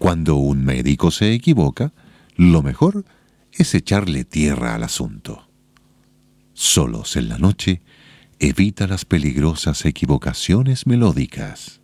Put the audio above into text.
Cuando un médico se equivoca, lo mejor es echarle tierra al asunto. Solos en la noche, evita las peligrosas equivocaciones melódicas.